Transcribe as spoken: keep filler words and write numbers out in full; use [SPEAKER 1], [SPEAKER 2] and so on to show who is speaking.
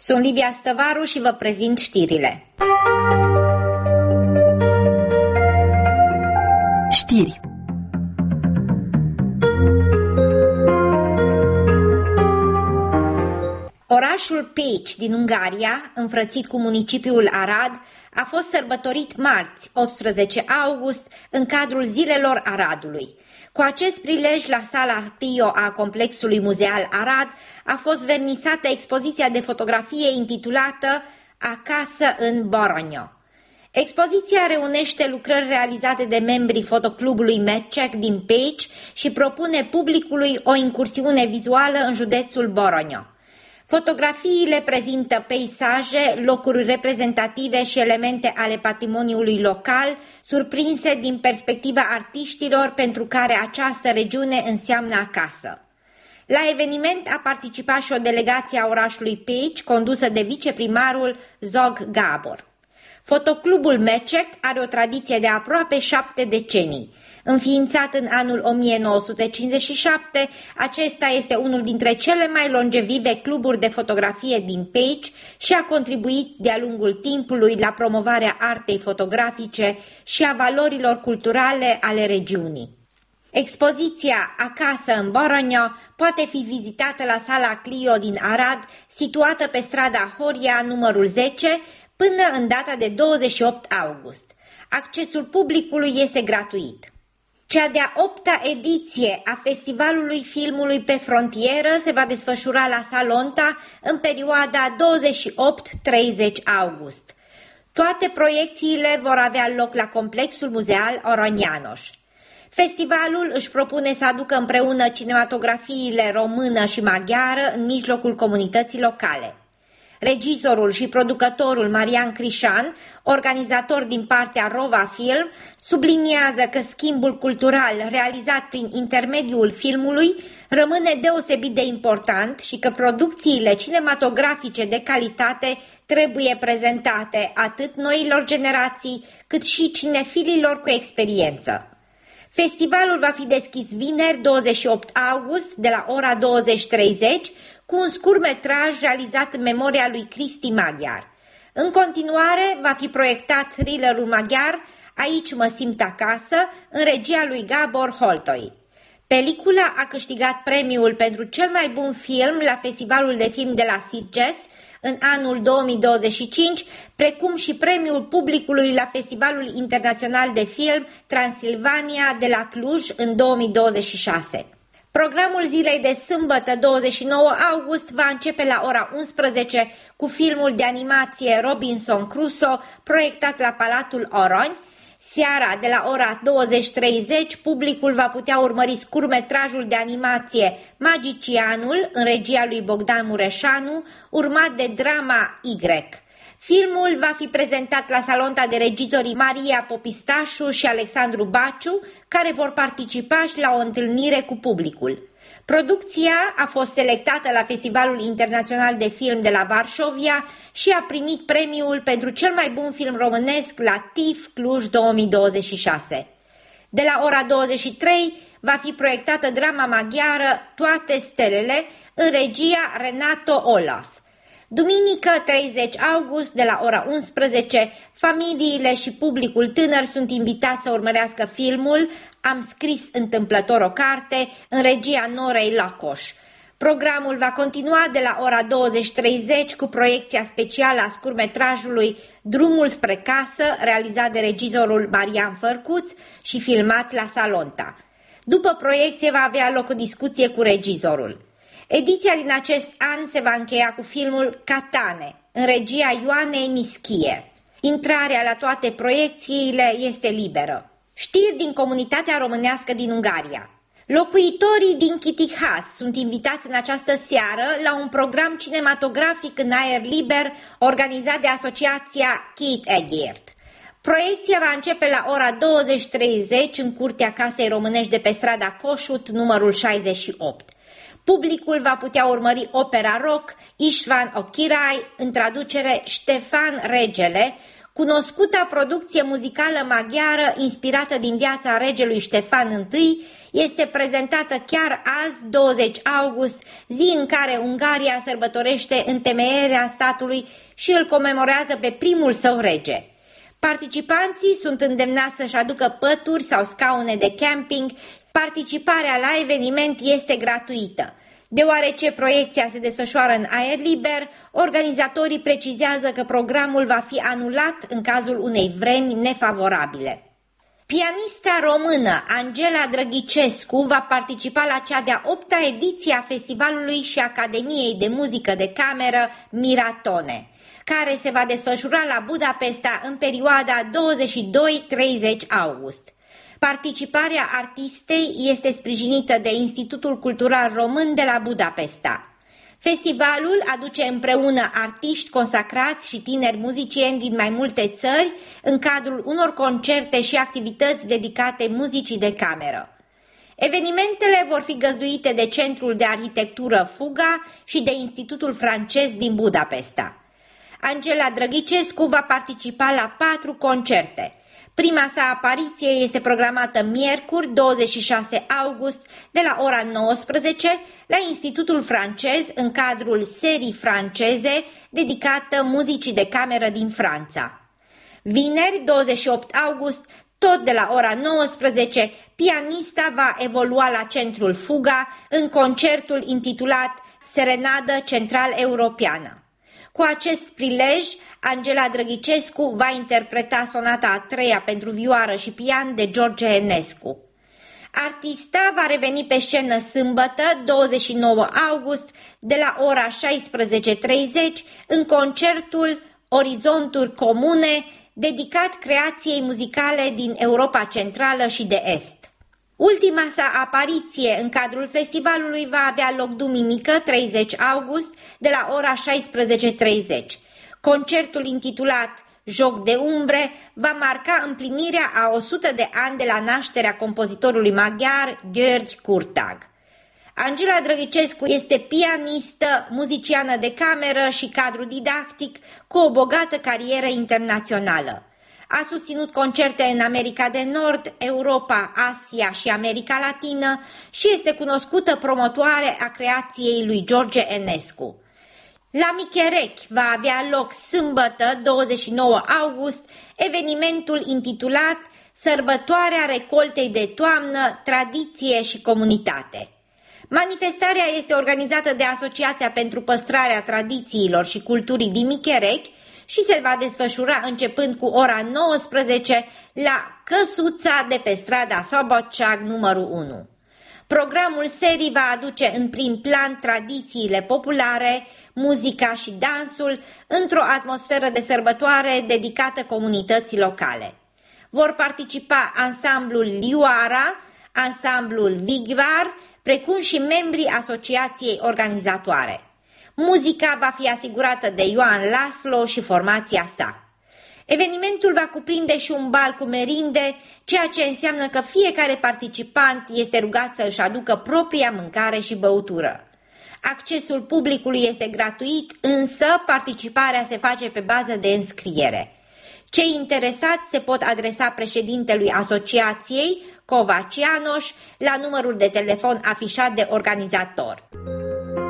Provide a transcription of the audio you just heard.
[SPEAKER 1] Sunt Livia Stăvaru și vă prezint știrile.
[SPEAKER 2] Știri.
[SPEAKER 1] Orașul Pécs din Ungaria, înfrățit cu municipiul Arad, a fost sărbătorit marți, optsprezece august, în cadrul Zilelor Aradului. Cu acest prilej, la sala Clio a complexului muzeal Arad a fost vernisată expoziția de fotografie intitulată Acasă în Boronio. Expoziția reunește lucrări realizate de membrii fotoclubului Mecek din Pécs și propune publicului o incursiune vizuală în județul Boronio. Fotografiile prezintă peisaje, locuri reprezentative și elemente ale patrimoniului local, surprinse din perspectiva artiștilor pentru care această regiune înseamnă acasă. La eveniment a participat și o delegație a orașului Pécs, condusă de viceprimarul Zog Gábor. Fotoclubul Mecek are o tradiție de aproape șapte decenii. Înființat în anul o mie nouă sute cincizeci și șapte, acesta este unul dintre cele mai longevive cluburi de fotografie din Pécs și a contribuit de-a lungul timpului la promovarea artei fotografice și a valorilor culturale ale regiunii. Expoziția Acasă în Boronio poate fi vizitată la sala Clio din Arad, situată pe strada Horia numărul zece, până în data de douăzeci și opt august. Accesul publicului este gratuit. Cea de-a opta ediție a Festivalului Filmului pe Frontieră se va desfășura la Salonta în perioada douăzeci și opt - treizeci august. Toate proiecțiile vor avea loc la complexul muzeal Oronianos. Festivalul își propune să aducă împreună cinematografiile română și maghiară în mijlocul comunității locale. Regizorul și producătorul Marian Crișan, organizator din partea Rova Film, subliniază că schimbul cultural realizat prin intermediul filmului rămâne deosebit de important și că producțiile cinematografice de calitate trebuie prezentate atât noilor generații, cât și cinefililor cu experiență. Festivalul va fi deschis vineri, douăzeci și opt august, de la ora douăzeci - treizeci, cu un scurtmetraj realizat în memoria lui Cristi Maghiar. În continuare, va fi proiectat thrillerul maghiar Aici mă simt acasă, în regia lui Gábor Holtoi. Pelicula a câștigat premiul pentru cel mai bun film la Festivalul de Film de la Sitges în anul două mii douăzeci și cinci, precum și premiul publicului la Festivalul Internațional de Film Transilvania de la Cluj în două mii douăzeci și șase. Programul zilei de sâmbătă, douăzeci și nouă august, va începe la ora unsprezece cu filmul de animație Robinson Crusoe, proiectat la Palatul Oroni. Seara, de la ora douăzeci - treizeci, publicul va putea urmări scurtmetrajul de animație Magicianul, în regia lui Bogdan Mureșanu, urmat de drama Y. Filmul va fi prezentat la Salonta de regizorii Maria Popistașu și Alexandru Baciu, care vor participa și la o întâlnire cu publicul. Producția a fost selectată la Festivalul Internațional de Film de la Varșovia și a primit premiul pentru cel mai bun film românesc la T I F Cluj două mii douăzeci și șase. De la ora douăzeci și trei va fi proiectată drama maghiară Toate stelele, în regia Renato Olas. Duminică, treizeci august, de la ora unsprezece, familiile și publicul tânăr sunt invitați să urmărească filmul Am scris întâmplător o carte, în regia Norei Lacoș. Programul va continua de la ora douăzeci - treizeci cu proiecția specială a scurtmetrajului Drumul spre casă, realizat de regizorul Marian Fărcuț și filmat la Salonta. După proiecție va avea loc o discuție cu regizorul. Ediția din acest an se va încheia cu filmul Catane, în regia Ioanei Mischie. Intrarea la toate proiecțiile este liberă. Știri din comunitatea românească din Ungaria. Locuitorii din Kitihas sunt invitați în această seară la un program cinematografic în aer liber organizat de asociația Két Egyért. Proiecția va începe la ora douăzeci - treizeci în curtea Casei Românești de pe strada Coșut, numărul șaizeci și opt. Publicul va putea urmări opera rock Istvan Ochirai, în traducere Ștefan Regele, Cunoscuta producție muzicală maghiară inspirată din viața regelui Ștefan I este prezentată chiar azi, douăzeci august, zi în care Ungaria sărbătorește întemeierea statului și îl comemorează pe primul său rege. Participanții sunt îndemnați să-și aducă pături sau scaune de camping. Participarea la eveniment este gratuită. Deoarece proiecția se desfășoară în aer liber, organizatorii precizează că programul va fi anulat în cazul unei vremi nefavorabile. Pianista română Angela Drăghicescu va participa la cea de-a opta ediție a Festivalului și Academiei de Muzică de Cameră Miratone, care se va desfășura la Budapesta în perioada douăzeci și doi treizeci august. Participarea artistei este sprijinită de Institutul Cultural Român de la Budapesta. Festivalul aduce împreună artiști consacrați și tineri muzicieni din mai multe țări în cadrul unor concerte și activități dedicate muzicii de cameră. Evenimentele vor fi găzduite de Centrul de Arhitectură Fuga și de Institutul Francez din Budapesta. Angela Drăghicescu va participa la patru concerte. Prima sa apariție este programată miercuri, douăzeci și șase august, de la ora nouăsprezece, la Institutul Francez, în cadrul serii franceze dedicată muzicii de cameră din Franța. Vineri, douăzeci și opt august, tot de la ora nouăsprezece, pianista va evolua la Centrul Fuga în concertul intitulat Serenadă Central-Europeană. Cu acest prilej, Angela Drăghicescu va interpreta sonata a treia pentru vioară și pian de George Enescu. Artista va reveni pe scenă sâmbătă, douăzeci și nouă august, de la ora șaisprezece treizeci, în concertul Orizonturi Comune, dedicat creației muzicale din Europa Centrală și de Est. Ultima sa apariție în cadrul festivalului va avea loc duminică, treizeci august, de la ora șaisprezece treizeci. Concertul intitulat Joc de umbre va marca împlinirea a o sută de ani de la nașterea compozitorului maghiar György Kurtag. Angela Drăghicescu este pianistă, muziciană de cameră și cadru didactic cu o bogată carieră internațională. A susținut concerte în America de Nord, Europa, Asia și America Latină și este cunoscută promotoare a creației lui George Enescu. La Micherechi va avea loc sâmbătă, douăzeci și nouă august, evenimentul intitulat Sărbătoarea recoltei de toamnă, tradiție și comunitate. Manifestarea este organizată de Asociația pentru Păstrarea Tradițiilor și Culturii din Micherechi și se va desfășura începând cu ora nouăsprezece la căsuța de pe strada Sobotciag numărul unu. Programul serii va aduce în prim plan tradițiile populare, muzica și dansul într-o atmosferă de sărbătoare dedicată comunității locale. Vor participa ansamblul Lioara, ansamblul Vigvar, precum și membrii asociației organizatoare. Muzica va fi asigurată de Ioan Laslo și formația sa. Evenimentul va cuprinde și un bal cu merinde, ceea ce înseamnă că fiecare participant este rugat să își aducă propria mâncare și băutură. Accesul publicului este gratuit, însă participarea se face pe bază de înscriere. Cei interesați se pot adresa președintelui asociației, Covacianoș, la numărul de telefon afișat de organizator.